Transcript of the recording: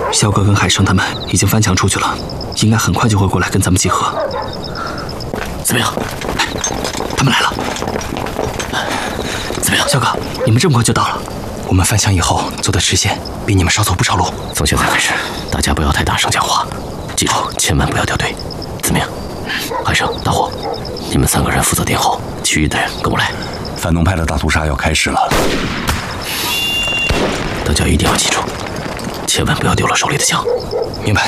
萧哥跟海生他们已经翻墙出去了，应该很快就会过来跟咱们集合。 怎么样？ 他们来了。 怎么样？ 萧哥，你们这么快就到了？我们翻墙以后走的直线，比你们少走不少路。 从现在开始，大家不要太大声讲话，记住千万不要掉队。怎么样？海生、大火，你们3个人负责殿后，其余的人跟我来。 反动派的大屠杀要开始了， 大家一定要记住，千万不要丢了手里的枪。 明白。